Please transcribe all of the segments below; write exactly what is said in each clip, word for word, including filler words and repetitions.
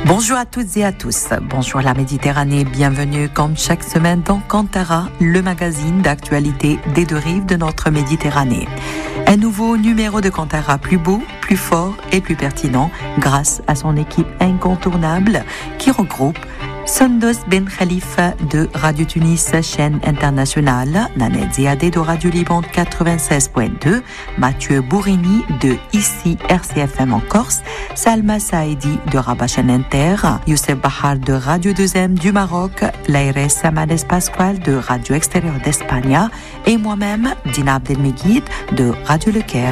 Bonjour à toutes et à tous. Bonjour la Méditerranée. Bienvenue comme chaque semaine dans Kantara, le magazine d'actualité des deux rives de notre Méditerranée. Un nouveau numéro de Kantara plus beau, plus fort et plus pertinent grâce à son équipe incontournable qui regroupe Sandos Ben Khalifa de Radio Tunis, chaîne internationale, Nanette Ziadé de Radio Liban quatre-vingt-seize point deux, Mathieu Bourini de ici R C F M en Corse, Salma Saidi de Rabat chaîne Inter, Youssef Bahar de Radio deux M du Maroc, Laïres Samades Pascual de Radio Extérieur d'Espagne et moi-même, Dina Abdelmegid de Radio Le Caire.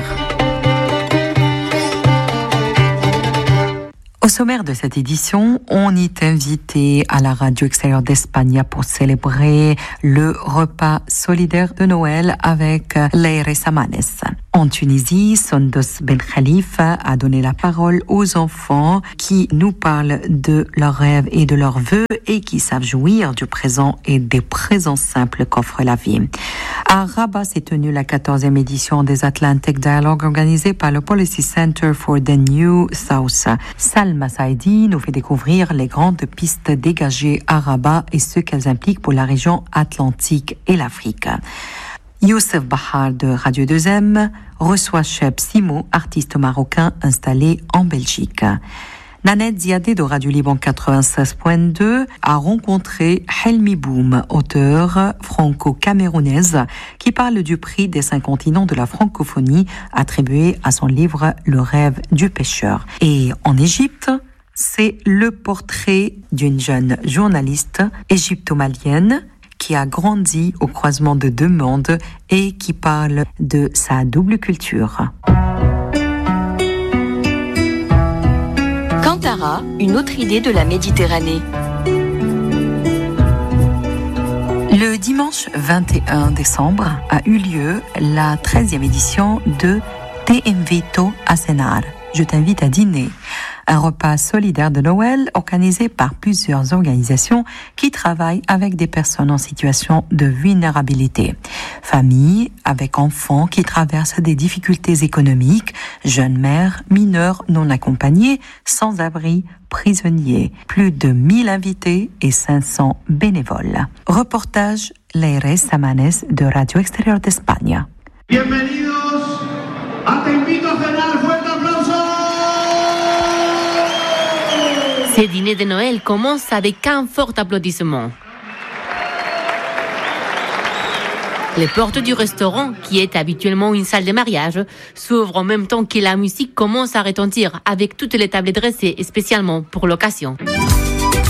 Au sommaire de cette édition, on est invité à la radio extérieure d'Espagne pour célébrer le repas solidaire de Noël avec Laïres Samanes. En Tunisie, Sandos Ben Khalifa a donné la parole aux enfants qui nous parlent de leurs rêves et de leurs vœux et qui savent jouir du présent et des présents simples qu'offre la vie. À Rabat s'est tenue la quatorzième édition des Atlantic Dialogue organisée par le Policy Center for the New South. Salma Saidi nous fait découvrir les grandes pistes dégagées à Rabat et ce qu'elles impliquent pour la région atlantique et l'Afrique. Youssef Bahar de Radio deux M reçoit Cheb Simo, artiste marocain installé en Belgique. Nanette Ziadé de Radio Liban quatre-vingt-seize point deux a rencontré Helmi Boum, auteure franco-camerounaise, qui parle du prix des cinq continents de la francophonie attribué à son livre Le rêve du pêcheur. Et en Égypte, c'est le portrait d'une jeune journaliste égypto-malienne qui a grandi au croisement de deux mondes et qui parle de sa double culture. Kantara, une autre idée de la Méditerranée. Le dimanche vingt et un décembre a eu lieu la treizième édition de Te Invito a Cenar. Je t'invite à dîner. Un repas solidaire de Noël organisé par plusieurs organisations qui travaillent avec des personnes en situation de vulnérabilité. Familles avec enfants qui traversent des difficultés économiques, jeunes mères, mineurs non accompagnés, sans-abri, prisonniers. Plus de mille invités et cinq cents bénévoles. Reportage Laïres Samanes de Radio Extérieur d'Espagne. Bienvenidos a Te Invito a Cenar. Fuerte aplauso. Ce dîner de Noël commence avec un fort applaudissement. Les portes du restaurant, qui est habituellement une salle de mariage, s'ouvrent en même temps que la musique commence à retentir avec toutes les tables dressées spécialement pour l'occasion.